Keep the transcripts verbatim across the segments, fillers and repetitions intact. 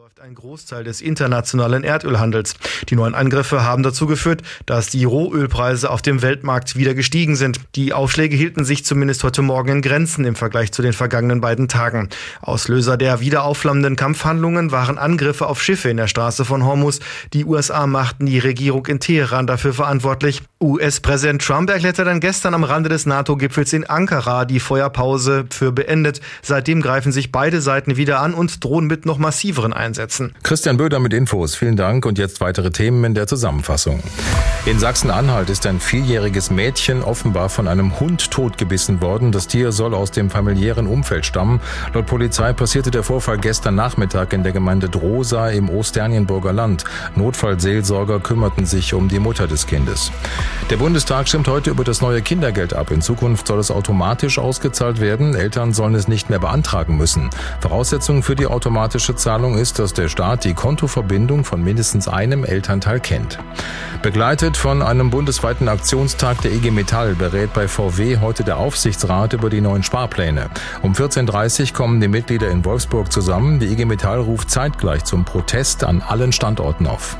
läuft ein Großteil des internationalen Erdölhandels. Die neuen Angriffe haben dazu geführt, dass die Rohölpreise auf dem Weltmarkt wieder gestiegen sind. Die Aufschläge hielten sich zumindest heute Morgen in Grenzen im Vergleich zu den vergangenen beiden Tagen. Auslöser der wieder aufflammenden Kampfhandlungen waren Angriffe auf Schiffe in der Straße von Hormuz. Die U S A machten die Regierung in Teheran dafür verantwortlich. U S-Präsident Trump erklärte dann gestern am Rande des NATO-Gipfels in Ankara die Feuerpause für beendet. Seitdem greifen sich beide Seiten wieder an und drohen mit noch massiveren Einsätzen. Christian Böder mit Infos. Vielen Dank und jetzt weitere Themen in der Zusammenfassung. In Sachsen-Anhalt ist ein vierjähriges Mädchen offenbar von einem Hund totgebissen worden. Das Tier soll aus dem familiären Umfeld stammen. Laut Polizei passierte der Vorfall gestern Nachmittag in der Gemeinde Drosa im Osternienburger Land. Notfallseelsorger kümmerten sich um die Mutter des Kindes. Der Bundestag stimmt heute über das neue Kindergeld ab. In Zukunft soll es automatisch ausgezahlt werden. Eltern sollen es nicht mehr beantragen müssen. Voraussetzung für die automatische Zahlung ist, dass der Staat die Kontoverbindung von mindestens einem Elternteil kennt. Begleitet von einem bundesweiten Aktionstag der I G Metall berät bei V W heute der Aufsichtsrat über die neuen Sparpläne. Um vierzehn Uhr dreißig kommen die Mitglieder in Wolfsburg zusammen. Die I G Metall ruft zeitgleich zum Protest an allen Standorten auf.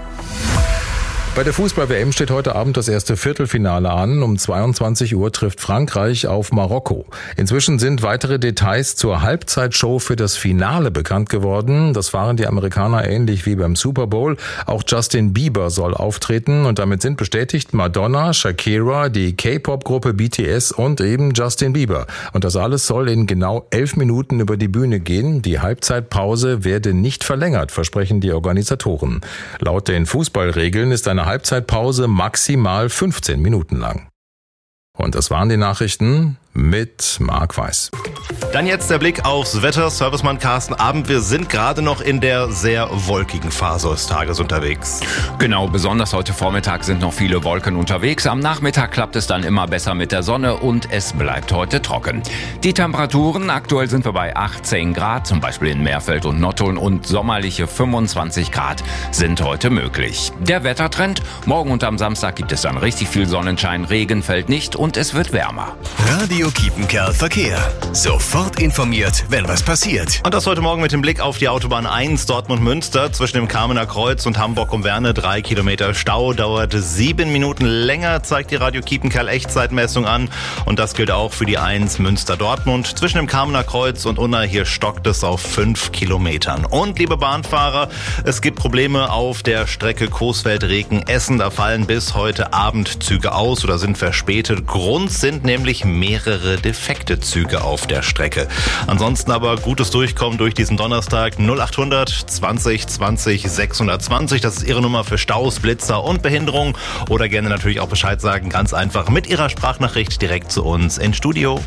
Bei der Fußball-W M steht heute Abend das erste Viertelfinale an. Um zweiundzwanzig Uhr trifft Frankreich auf Marokko. Inzwischen sind weitere Details zur Halbzeitshow für das Finale bekannt geworden. Das fahren die Amerikaner ähnlich wie beim Super Bowl. Auch Justin Bieber soll auftreten und damit sind bestätigt Madonna, Shakira, die K-Pop-Gruppe B T S und eben Justin Bieber. Und das alles soll in genau elf Minuten über die Bühne gehen. Die Halbzeitpause werde nicht verlängert, versprechen die Organisatoren. Laut den Fußballregeln ist eine Halbzeitpause maximal fünfzehn Minuten lang. Und das waren die Nachrichten mit Marc Weiß. Dann jetzt der Blick aufs Wetter. Servicemann Carsten Abend. Wir sind gerade noch in der sehr wolkigen Phase des Tages unterwegs. Genau, besonders heute Vormittag sind noch viele Wolken unterwegs. Am Nachmittag klappt es dann immer besser mit der Sonne und es bleibt heute trocken. Die Temperaturen, aktuell sind wir bei achtzehn Grad, zum Beispiel in Meerfeld und Nottuln, und sommerliche fünfundzwanzig Grad sind heute möglich. Der Wettertrend: morgen und am Samstag gibt es dann richtig viel Sonnenschein, Regen fällt nicht und es wird wärmer. Radio Kiepenkerl Verkehr. Sofort informiert, wenn was passiert. Und das heute Morgen mit dem Blick auf die Autobahn eins Dortmund-Münster. Zwischen dem Kamener Kreuz und Hamburg-um-Werne drei Kilometer Stau. Dauert sieben Minuten länger, zeigt die Radio Kiepenkerl Echtzeitmessung an. Und das gilt auch für die eins Münster-Dortmund. Zwischen dem Kamener Kreuz und Unna, hier stockt es auf fünf Kilometern. Und liebe Bahnfahrer, es gibt Probleme auf der Strecke Coesfeld-Reken-Essen. Da fallen bis heute Abend Züge aus oder sind verspätet. Grund sind nämlich mehrere defekte Züge auf der Strecke. Ansonsten aber gutes Durchkommen durch diesen Donnerstag. null achthundert zwanzig zwanzig sechshundertzwanzig. Das ist Ihre Nummer für Staus, Blitzer und Behinderung. Oder gerne natürlich auch Bescheid sagen. Ganz einfach mit Ihrer Sprachnachricht direkt zu uns ins Studio.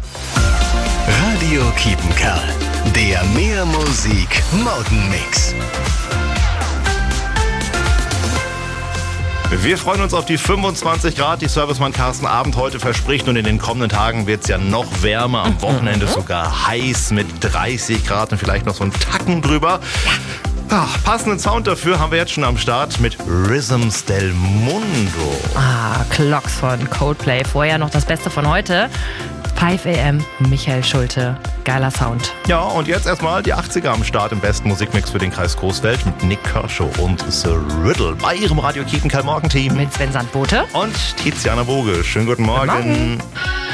Radio Kiepenkerl. Der Mehr Musik Morgenmix. Wir freuen uns auf die fünfundzwanzig Grad, die Servicemann Carsten Abend heute verspricht, und in den kommenden Tagen wird es ja noch wärmer, am Wochenende sogar heiß mit dreißig Grad und vielleicht noch so ein Tacken drüber. Ach, passenden Sound dafür haben wir jetzt schon am Start mit Rhythms del Mundo. Ah, Clocks von Coldplay. Vorher noch das Beste von heute. fünf a m, Michael Schulte. Geiler Sound. Ja, und jetzt erstmal die achtziger am Start im besten Musikmix für den Kreis Coesfeld mit Nick Kershaw und The Riddle bei ihrem Radio Kiepenkerl Morgenteam. Mit Sven Sandbote und Tiziana Boge. Schönen guten Morgen. Guten Morgen.